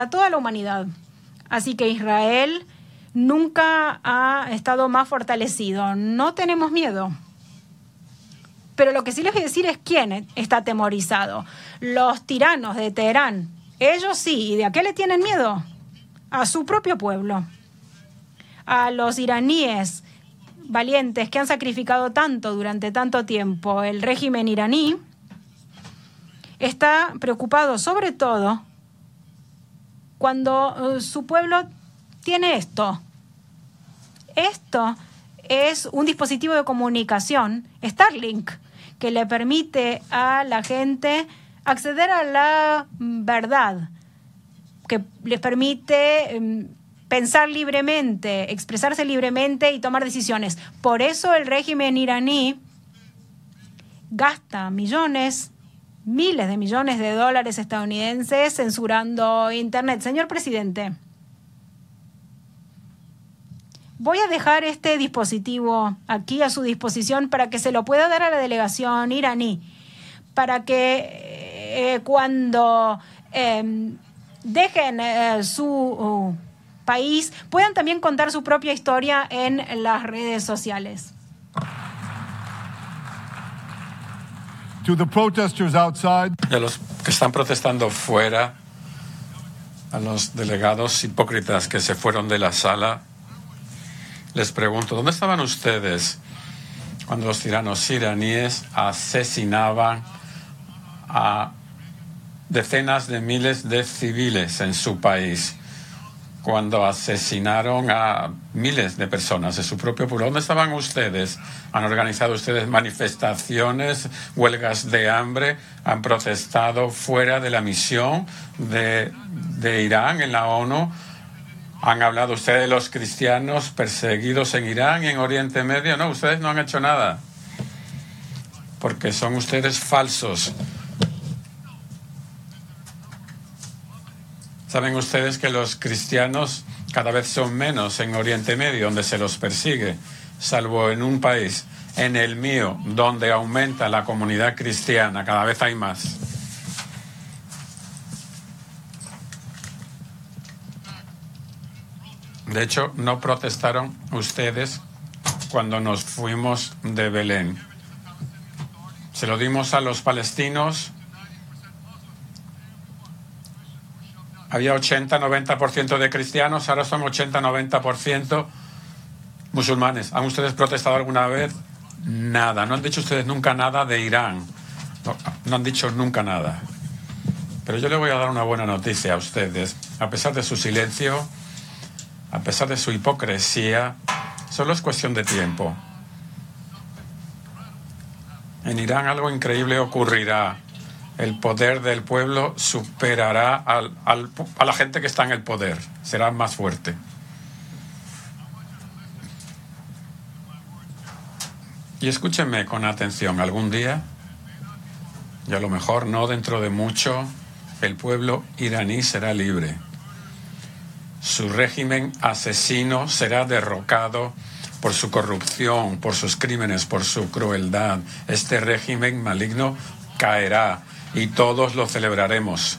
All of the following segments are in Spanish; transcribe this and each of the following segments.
a toda la humanidad. Así que Israel nunca ha estado más fortalecido. No tenemos miedo. Pero lo que sí les voy a decir es quién está atemorizado. Los tiranos de Teherán. Ellos sí. ¿Y de a qué le tienen miedo? A su propio pueblo. A los iraníes valientes que han sacrificado tanto durante tanto tiempo. El régimen iraní está preocupado sobre todo cuando su pueblo tiene esto. Esto es un dispositivo de comunicación, Starlink, que le permite a la gente acceder a la verdad, que les permite pensar libremente, expresarse libremente y tomar decisiones. Por eso el régimen iraní gasta miles de millones de dólares estadounidenses censurando Internet. Señor presidente, voy a dejar este dispositivo aquí a su disposición para que se lo pueda dar a la delegación iraní, para que cuando dejen su país puedan también contar su propia historia en las redes sociales. To the protesters outside. Y a los que están protestando fuera, a los delegados hipócritas que se fueron de la sala, les pregunto, ¿dónde estaban ustedes cuando los tiranos iraníes asesinaban a decenas de miles de civiles en su país? Cuando asesinaron a miles de personas de su propio pueblo. ¿Dónde estaban ustedes? ¿Han organizado ustedes manifestaciones, huelgas de hambre? ¿Han protestado fuera de la misión de Irán en la ONU? ¿Han hablado ustedes de los cristianos perseguidos en Irán y en Oriente Medio? No, ustedes no han hecho nada. Porque son ustedes falsos. ¿Saben ustedes que los cristianos cada vez son menos en Oriente Medio, donde se los persigue? Salvo en un país, en el mío, donde aumenta la comunidad cristiana, cada vez hay más. De hecho, no protestaron ustedes cuando nos fuimos de Belén. Se lo dimos a los palestinos. Había 80-90% de cristianos, ahora son 80-90% musulmanes. ¿Han ustedes protestado alguna vez? Nada. No han dicho ustedes nunca nada de Irán. No han dicho nunca nada. Pero yo le voy a dar una buena noticia a ustedes. A pesar de su silencio, a pesar de su hipocresía, solo es cuestión de tiempo. En Irán algo increíble ocurrirá. El poder del pueblo superará a la gente que está en el poder. Será más fuerte. Y escúchenme con atención. Algún día, y a lo mejor no dentro de mucho, el pueblo iraní será libre. Su régimen asesino será derrocado por su corrupción, por sus crímenes, por su crueldad. Este régimen maligno caerá. Y todos lo celebraremos.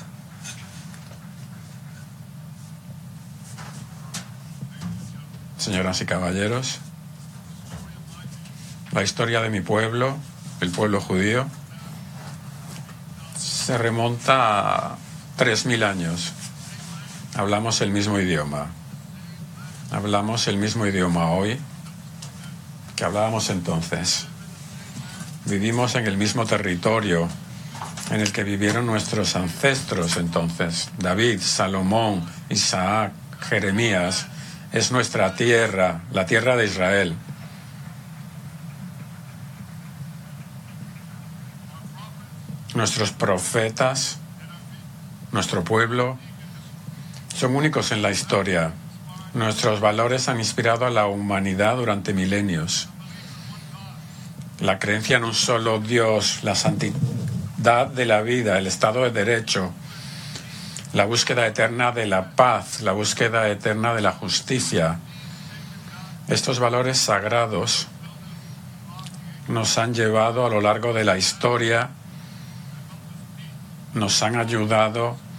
Señoras y caballeros, la historia de mi pueblo, el pueblo judío, se remonta a 3.000 años. Hablamos el mismo idioma. Hablamos el mismo idioma hoy que hablábamos entonces. Vivimos en el mismo territorio en el que vivieron nuestros ancestros entonces. David, Salomón, Isaac, Jeremías. Es nuestra tierra, la tierra de Israel. Nuestros profetas, nuestro pueblo, son únicos en la historia. Nuestros valores han inspirado a la humanidad durante milenios. La creencia en un solo Dios, la santidad de la vida, el Estado de Derecho, la búsqueda eterna de la paz, la búsqueda eterna de la justicia. Estos valores sagrados nos han llevado a lo largo de la historia, nos han ayudado